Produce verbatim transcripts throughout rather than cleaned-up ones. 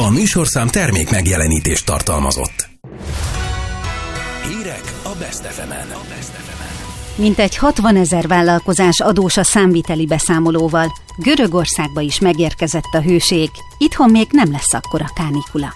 A műsorszám termék megjelenítést tartalmazott. Hírek a Best ef emen. Mintegy hatvanezer vállalkozás adós a számviteli beszámolóval. Görögországba is megérkezett a hőség. Itthon még nem lesz akkora kánikula.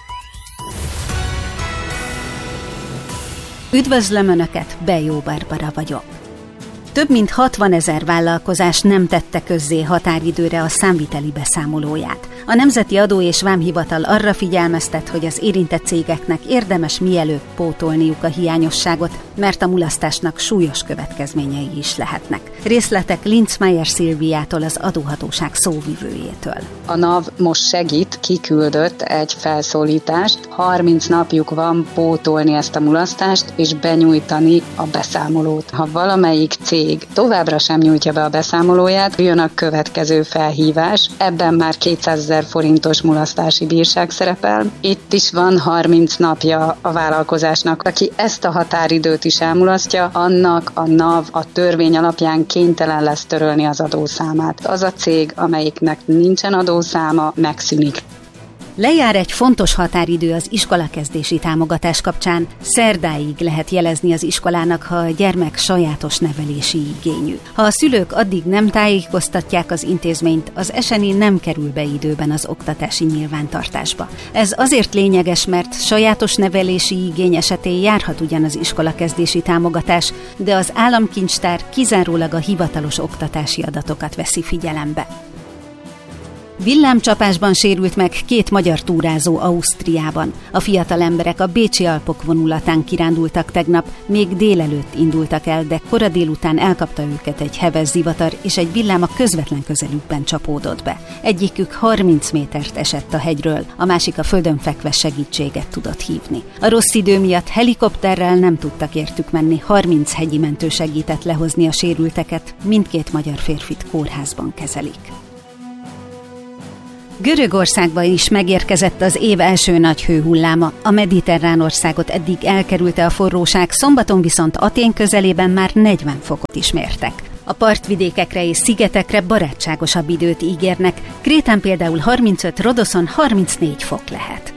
Üdvözlöm Önöket, Bejó Barbara vagyok. Több mint hatvanezer vállalkozás nem tette közzé határidőre a számviteli beszámolóját. A Nemzeti Adó és Vámhivatal arra figyelmeztet, hogy az érintett cégeknek érdemes mielőbb pótolniuk a hiányosságot, mert a mulasztásnak súlyos következményei is lehetnek. Részletek Linzmeier Szilviától, az adóhatóság szóvivőjétől. A NAV most segít, kiküldött egy felszólítást, harminc napjuk van pótolni ezt a mulasztást és benyújtani a beszámolót. Ha valamelyik cég továbbra sem nyújtja be a beszámolóját, jön a következő felhívás, ebben már kétszázezer forintos mulasztási bírság szerepel. Itt is van harminc napja a vállalkozásnak. Aki ezt a határidőt is elmulasztja, annak a NAV a törvény alapján kénytelen lesz törölni az adószámát. Az a cég, amelyiknek nincsen adószáma, megszűnik. Lejár egy fontos határidő az iskolakezdési támogatás kapcsán. Szerdáig lehet jelezni az iskolának, ha a gyermek sajátos nevelési igényű. Ha a szülők addig nem tájékoztatják az intézményt, az es en i nem kerül be időben az oktatási nyilvántartásba. Ez azért lényeges, mert sajátos nevelési igény esetén járhat ugyan az iskolakezdési támogatás, de az államkincstár kizárólag a hivatalos oktatási adatokat veszi figyelembe. Villámcsapásban sérült meg két magyar túrázó Ausztriában. A fiatal emberek a Bécsi Alpok vonulatán kirándultak tegnap, még délelőtt indultak el, de kora délután elkapta őket egy heves zivatar, és egy villám a közvetlen közelükben csapódott be. Egyikük harminc métert esett a hegyről, a másik a földön fekve segítséget tudott hívni. A rossz idő miatt helikopterrel nem tudtak értük menni, harminc hegyi mentő segített lehozni a sérülteket, mindkét magyar férfit kórházban kezelik. Görögországba is megérkezett az év első nagy hőhulláma. A mediterrán országot eddig elkerülte a forróság, szombaton viszont Atén közelében már negyven fokot is mértek. A partvidékekre és szigetekre barátságosabb időt ígérnek, Krétán például harmincöt, Rodoszon harmincnégy fok lehet.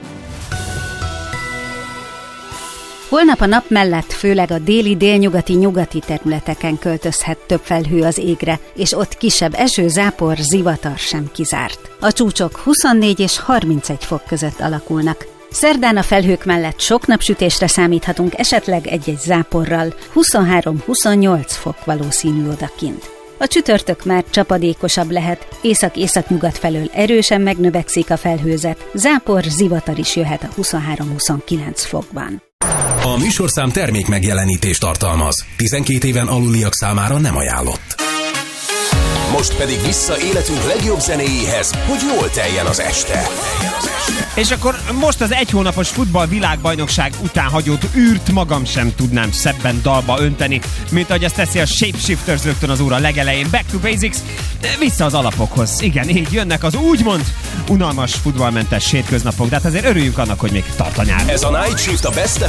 Holnap a nap mellett főleg a déli, délnyugati, nyugati területeken költözhet több felhő az égre, és ott kisebb eső, zápor, zivatar sem kizárt. A csúcsok huszonnégy és harmincegy fok között alakulnak. Szerdán a felhők mellett sok napsütésre számíthatunk, esetleg egy-egy záporral, huszonhárom-huszonnyolc fok valószínű odakint. A csütörtök már csapadékosabb lehet, észak-északnyugat felől erősen megnövekszik a felhőzet, zápor, zivatar is jöhet a huszonhárom-huszonkilenc fokban. A műsorszám termék megjelenítést tartalmaz. tizenkét éven aluliak számára nem ajánlott. Most pedig vissza életünk legjobb zenéjéhez, hogy jól teljen az este. És akkor most az egy hónapos futball világbajnokság után hagyott űrt magam sem tudnám szebben dalba önteni, mint ahogy azt teszi a Shapeshifters rögtön az óra legelején. Back to basics, vissza az alapokhoz. Igen, így jönnek az úgymond unalmas futballmentes hétköznapok, de hát azért örüljünk annak, hogy még tart a nyár. Ez a Night Shift a Best